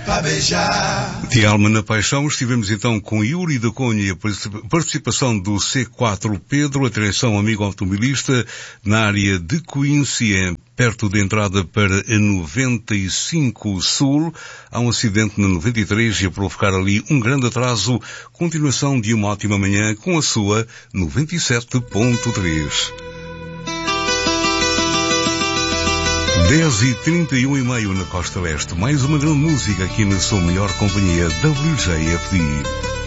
pra beijar. De Alma na Paixão, estivemos então com Yuri da Cunha, a participação do C4 Pedro, atenção amigo automobilista, na área de Coincê, perto da entrada para a 95 Sul. Há um acidente na 93 e a provocar ali um grande atraso. Continuação de uma ótima manhã com a sua 97.3. 10h31 na Costa Leste. Mais uma grande música aqui na sua melhor companhia, WJFD.